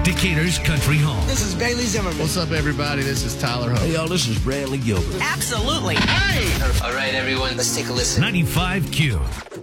Decatur's Country Home. This is Bailey Zimmerman. What's up, everybody? This is Tyler Hope. Hey, y'all, this is Brantley Gilbert. Absolutely. Hey! All right, everyone, let's take a listen. 95Q.